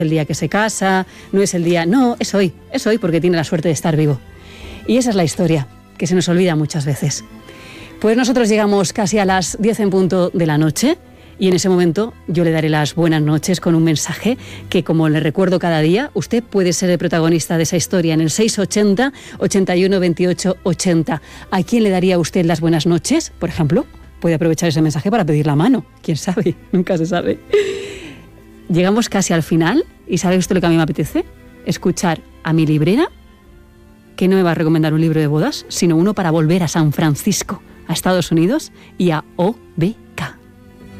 el día que se casa, no es el día... No, es hoy porque tiene la suerte de estar vivo. Y esa es la historia, que se nos olvida muchas veces. Pues nosotros llegamos casi a las 10 en punto de la noche y en ese momento yo le daré las buenas noches con un mensaje que, como le recuerdo cada día, usted puede ser el protagonista de esa historia en el 680 81 28 80. ¿A quién le daría usted las buenas noches, por ejemplo? Puede aprovechar ese mensaje para pedir la mano. ¿Quién sabe? Nunca se sabe. Llegamos casi al final y ¿sabe usted lo que a mí me apetece? Escuchar a mi librera, que no me va a recomendar un libro de bodas, sino uno para volver a San Francisco, a Estados Unidos, y a O.B.